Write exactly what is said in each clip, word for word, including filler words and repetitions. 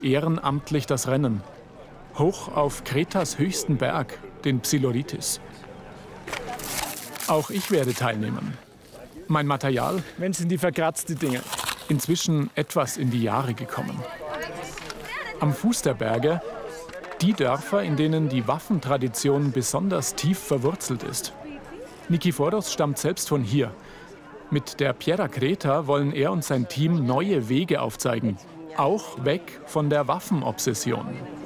ehrenamtlich das Rennen. Hoch auf Kretas höchsten Berg, den Psiloritis. Auch ich werde teilnehmen. Mein Material? Wenn sind die verkratzte Dinger. Inzwischen etwas in die Jahre gekommen. Am Fuß der Berge die Dörfer, in denen die Waffentradition besonders tief verwurzelt ist. Nikiforos stammt selbst von hier. Mit der Piera Kreta wollen er und sein Team neue Wege aufzeigen. Auch weg von der Waffenobsession.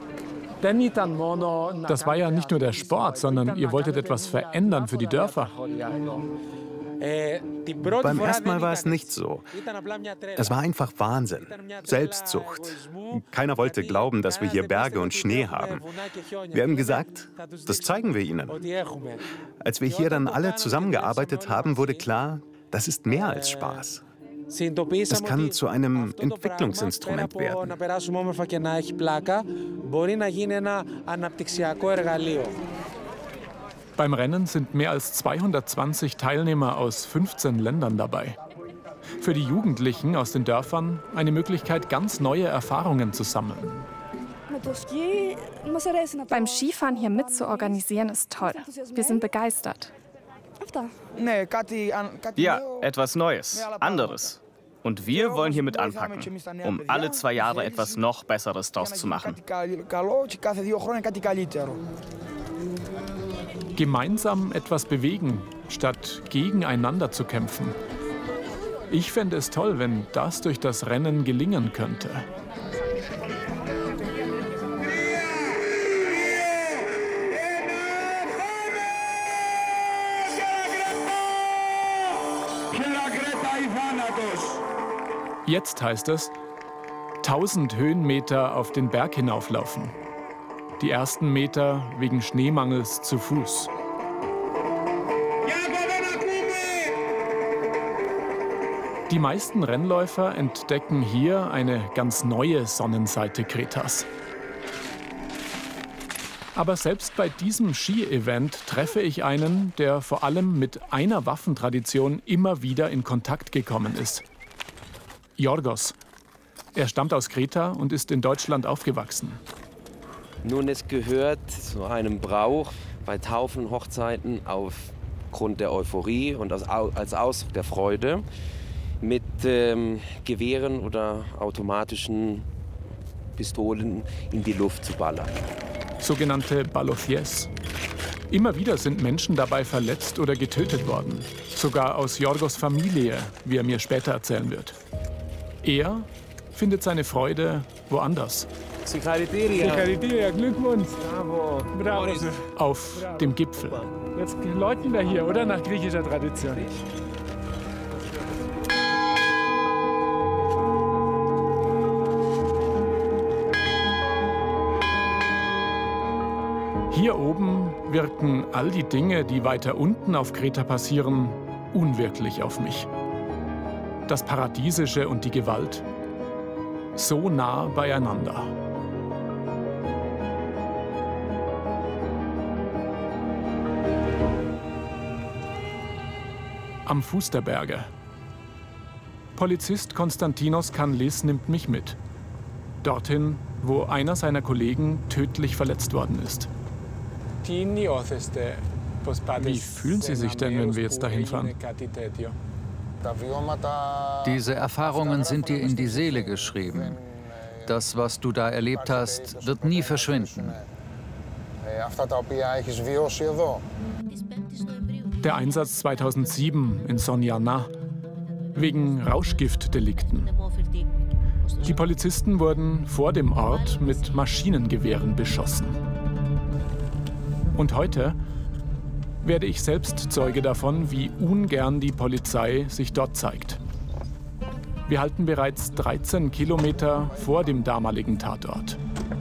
Das war ja nicht nur der Sport, sondern ihr wolltet etwas verändern für die Dörfer. Beim ersten Mal war es nicht so. Es war einfach Wahnsinn. Selbstsucht. Keiner wollte glauben, dass wir hier Berge und Schnee haben. Wir haben gesagt, das zeigen wir ihnen. Als wir hier dann alle zusammengearbeitet haben, wurde klar, das ist mehr als Spaß. Es kann zu einem Entwicklungsinstrument werden. Beim Rennen sind mehr als zweihundertzwanzig Teilnehmer aus fünfzehn Ländern dabei. Für die Jugendlichen aus den Dörfern eine Möglichkeit, ganz neue Erfahrungen zu sammeln. Beim Skifahren hier mitzuorganisieren ist toll. Wir sind begeistert. Ja, etwas Neues, anderes. Und wir wollen hier mit anpacken, um alle zwei Jahre etwas noch Besseres draus zu machen. Gemeinsam etwas bewegen, statt gegeneinander zu kämpfen. Ich fände es toll, wenn das durch das Rennen gelingen könnte. Jetzt heißt es, tausend Höhenmeter auf den Berg hinauflaufen. Die ersten Meter wegen Schneemangels zu Fuß. Die meisten Rennläufer entdecken hier eine ganz neue Sonnenseite Kretas. Aber selbst bei diesem Ski-Event treffe ich einen, der vor allem mit einer Waffentradition immer wieder in Kontakt gekommen ist. Yorgos. Er stammt aus Kreta und ist in Deutschland aufgewachsen. Nun, es gehört zu einem Brauch bei Taufen, Hochzeiten aufgrund der Euphorie und als Ausdruck der Freude mit ähm, Gewehren oder automatischen Pistolen in die Luft zu ballern. Sogenannte Balothies. Immer wieder sind Menschen dabei verletzt oder getötet worden. Sogar aus Yorgos Familie, wie er mir später erzählen wird. Er findet seine Freude woanders. Glückwunsch. Bravo. Bravo. Auf dem Gipfel. Jetzt läuten wir hier, oder? Nach griechischer Tradition. Hier oben wirken all die Dinge, die weiter unten auf Kreta passieren, unwirklich auf mich. Das Paradiesische und die Gewalt. So nah beieinander. Am Fuß der Berge. Polizist Konstantinos Kanlis nimmt mich mit. Dorthin, wo einer seiner Kollegen tödlich verletzt worden ist. Wie fühlen Sie sich denn, wenn wir jetzt dahin fahren? Diese Erfahrungen sind dir in die Seele geschrieben. Das, was du da erlebt hast, wird nie verschwinden. Der Einsatz zweitausendsieben in Sonjana wegen Rauschgiftdelikten. Die Polizisten wurden vor dem Ort mit Maschinengewehren beschossen. Und heute werde ich selbst Zeuge davon, wie ungern die Polizei sich dort zeigt. Wir halten bereits dreizehn Kilometer vor dem damaligen Tatort.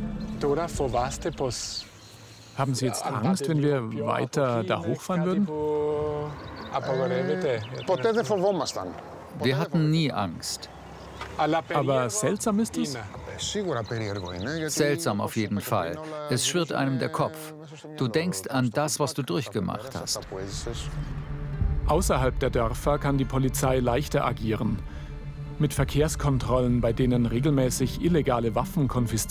Haben Sie jetzt Angst, wenn wir weiter da hochfahren würden? Wir hatten nie Angst. Aber seltsam ist es? Seltsam auf jeden Fall. Es schwirrt einem der Kopf. Du denkst an das, was du durchgemacht hast. Außerhalb der Dörfer kann die Polizei leichter agieren. Mit Verkehrskontrollen, bei denen regelmäßig illegale Waffen konfisziert